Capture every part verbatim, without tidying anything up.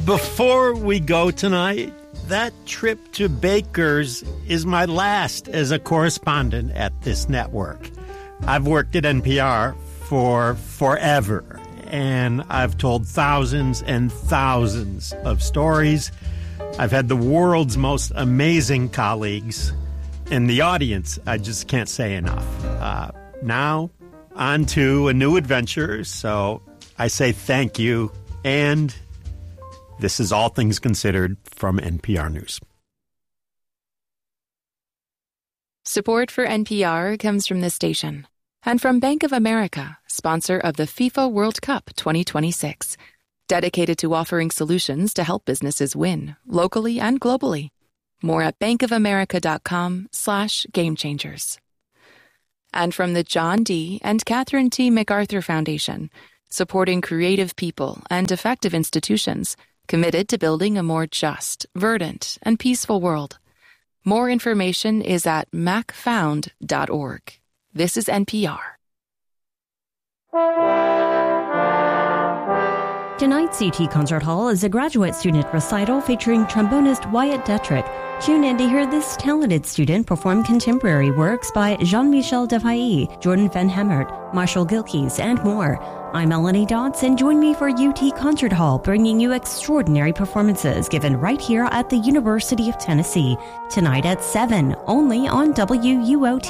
Before we go tonight, that trip to Baker's is my last as a correspondent at this network. I've worked at N P R for forever, and I've told thousands and thousands of stories. I've had the world's most amazing colleagues. And the audience, I just can't say enough. Uh, now, on to a new adventure, so I say thank you, and this is All Things Considered from N P R News. Support for N P R comes from this station and from Bank of America, sponsor of the FIFA World Cup twenty twenty-six, dedicated to offering solutions to help businesses win, locally and globally. More at bankofamerica.com slash game changers. And from the John D. and Catherine T. MacArthur Foundation, supporting creative people and effective institutions committed to building a more just, verdant, and peaceful world. More information is at mac found dot org. This is N P R. Tonight's U T Concert Hall is a graduate student recital featuring trombonist Wyatt Detrick. Tune in to hear this talented student perform contemporary works by Jean-Michel Defailly, Jordan Van Hemert, Marshall Gilkes, and more. I'm Melanie Dotz, and join me for U T Concert Hall, bringing you extraordinary performances given right here at the University of Tennessee. Tonight at seven, only on W U O T.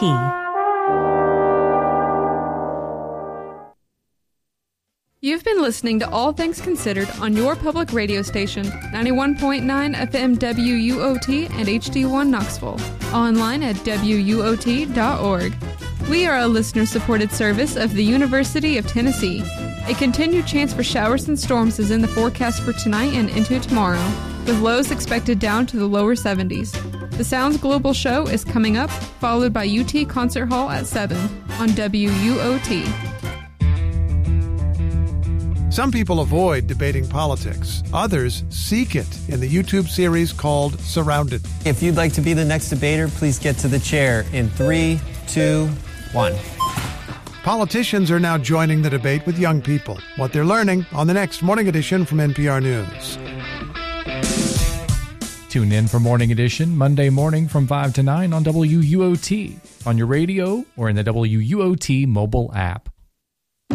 You've been listening to All Things Considered on your public radio station, ninety-one point nine F M W U O T and H D one Knoxville. Online at W U O T dot org. We are a listener-supported service of the University of Tennessee. A continued chance for showers and storms is in the forecast for tonight and into tomorrow, with lows expected down to the lower seventies. The Sounds Global Show is coming up, followed by U T Concert Hall at seven on W U O T. Some people avoid debating politics. Others seek it in the YouTube series called Surrounded. If you'd like to be the next debater, please get to the chair in three, two, one. Politicians are now joining the debate with young people. What they're learning on the next Morning Edition from N P R News. Tune in for Morning Edition Monday morning from five to nine on W U O T, on your radio or in the W U O T mobile app.